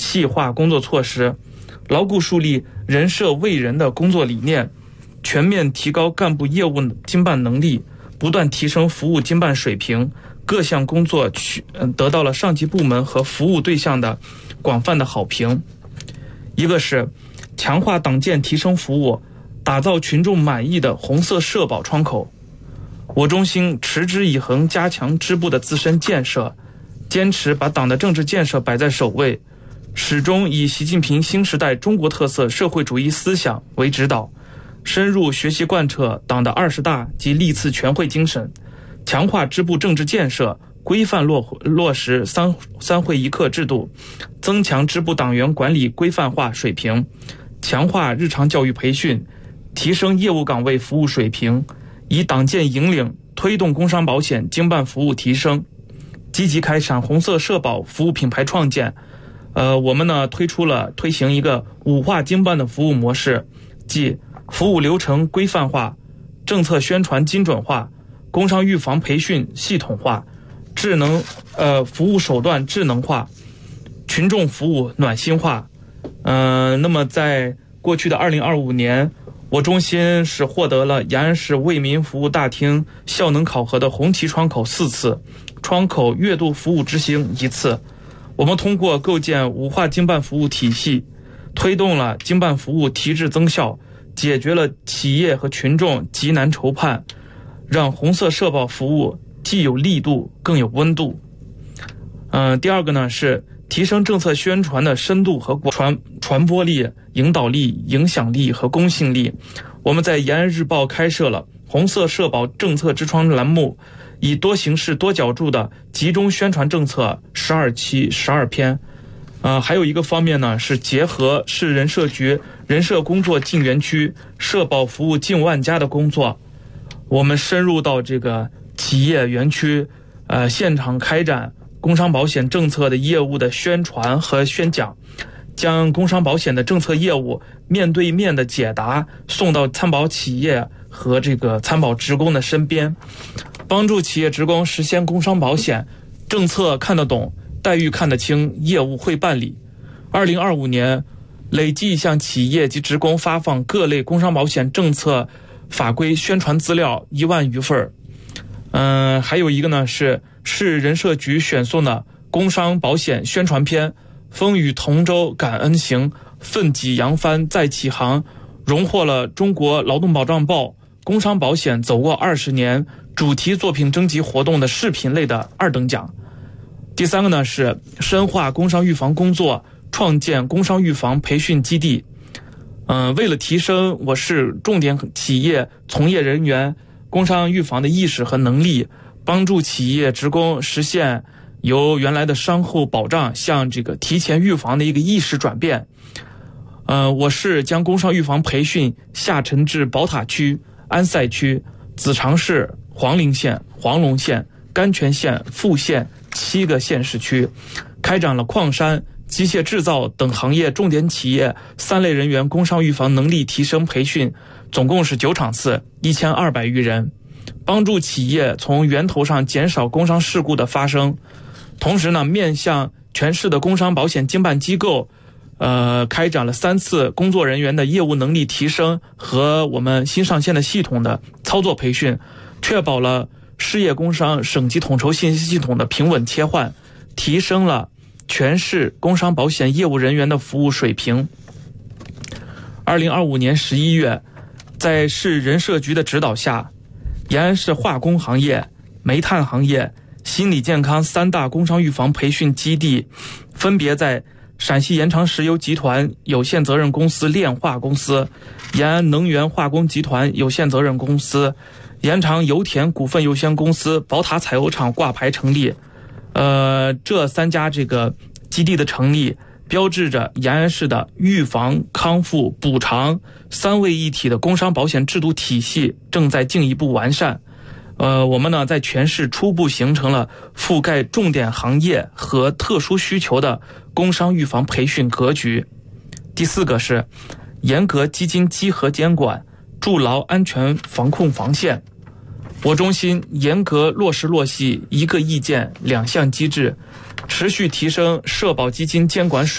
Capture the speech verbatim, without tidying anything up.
细化工作措施，牢固树立人社为人的工作理念，全面提高干部业务经办能力，不断提升服务经办水平，各项工作得到了上级部门和服务对象的广泛的好评。一个是强化党建提升服务，打造群众满意的红色社保窗口。我中心持之以恒加强支部的自身建设，坚持把党的政治建设摆在首位，始终以习近平新时代中国特色社会主义思想为指导，深入学习贯彻党的二十大及历次全会精神，强化支部政治建设，规范落落实三三会一课制度，增强支部党员管理规范化水平，强化日常教育培训，提升业务岗位服务水平，以党建引领推动工商保险经办服务提升，积极开展红色社保服务品牌创建。呃，我们呢推出了推行一个五化经办的服务模式，即服务流程规范化，政策宣传精准化，工商预防培训系统化，智能呃服务手段智能化，群众服务暖心化。呃，那么在过去的二零二五年，我中心是获得了延安市为民服务大厅效能考核的红旗窗口四次，窗口月度服务执行一次。我们通过构建五化经办服务体系，推动了经办服务提质增效，解决了企业和群众急难愁盼，让红色社保服务既有力度更有温度。嗯、呃，第二个呢是提升政策宣传的深度和传传播力、引导力、影响力和公信力。我们在延安日报开设了红色社保政策之窗栏目，以多形式多角度的集中宣传政策十二期十二篇。呃，还有一个方面呢是结合市人社局人社工作进园区、社保服务近万家的工作，我们深入到这个企业园区，呃，现场开展工商保险政策的业务的宣传和宣讲，将工商保险的政策业务面对面的解答送到参保企业和这个参保职工的身边，帮助企业职工实现工商保险政策看得懂、待遇看得清、业务会办理。二零二五年累计向企业及职工发放各类工商保险政策法规宣传资料一万余份。嗯、呃，还有一个呢是市人社局选送的工商保险宣传片《风雨同舟感恩行，奋楫扬帆再起航》，荣获了中国劳动保障报工商保险走过二十年主题作品征集活动的视频类的二等奖。第三个呢是深化工商预防工作，创建工商预防培训基地。嗯、呃，为了提升我市重点企业从业人员工商预防的意识和能力，帮助企业职工实现由原来的伤后保障向这个提前预防的一个意识转变。呃，我市将工商预防培训下沉至宝塔区、安塞区、子长市、黄陵县、黄龙县、甘泉县、富县七个县市区，开展了矿山、机械制造等行业重点企业三类人员工商预防能力提升培训，总共是九场次，一千二百余人，帮助企业从源头上减少工商事故的发生。同时呢，面向全市的工商保险经办机构，呃，开展了三次工作人员的业务能力提升和我们新上线的系统的操作培训，确保了事业工商省级统筹信息系统的平稳切换，提升了全市工商保险业务人员的服务水平。二零二五年十一月，在市人社局的指导下，延安市化工行业、煤炭行业、心理健康三大工商预防培训基地，分别在陕西延长石油集团有限责任公司炼化公司、延安能源化工集团有限责任公司、延长油田股份有限公司宝塔采油厂挂牌成立。呃，这三家这个基地的成立，标志着延安市的预防、康复、补偿三位一体的工商保险制度体系正在进一步完善。呃，我们呢在全市初步形成了覆盖重点行业和特殊需求的工商预防培训格局。第四个是严格基金稽核监管，筑牢安全防控防线。我中心严格落实落细一个意见两项机制，持续提升社保基金监管水